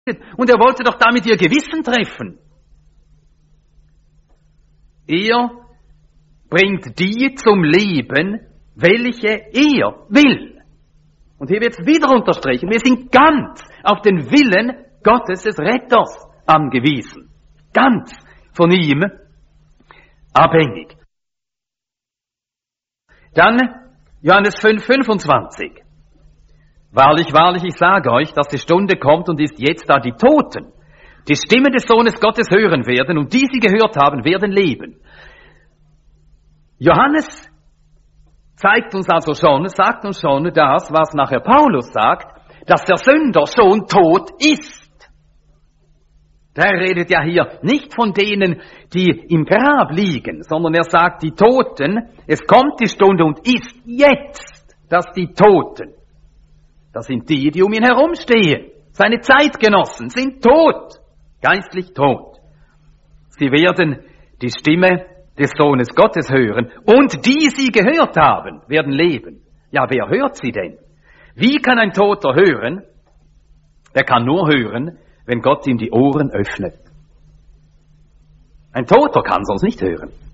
Und er wollte doch damit ihr Gewissen treffen. Er bringt die zum Leben, welche er will. Und hier wird es wieder unterstrichen, wir sind ganz auf den Willen Gottes des Retters angewiesen. Ganz von ihm abhängig. Dann Johannes 5,25. Wahrlich, wahrlich, ich sage euch, dass die Stunde kommt und ist jetzt, da die Toten die Stimme des Sohnes Gottes hören werden und die sie gehört haben, werden leben. Johannes sagt uns schon das, was nachher Paulus sagt, dass der Sünder schon tot ist. Der redet ja hier nicht von denen, die im Grab liegen, sondern er sagt, die Toten, es kommt die Stunde und ist jetzt, dass die Toten, das sind die, die um ihn herumstehen, seine Zeitgenossen sind tot, geistlich tot. Sie werden die Stimme des Sohnes Gottes hören und die sie gehört haben, werden leben. Ja, wer hört sie denn? Wie kann ein Toter hören? Der kann nur hören, wenn Gott ihm die Ohren öffnet. Ein Toter kann sonst nicht hören.